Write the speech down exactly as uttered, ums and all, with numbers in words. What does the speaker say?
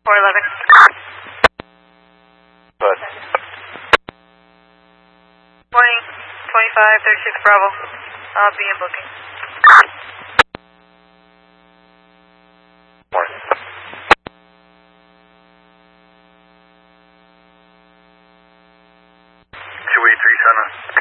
four eleven. Good. Morning, twenty-five, thirty-six Bravo. I'll be in booking. Morning. two eight three center.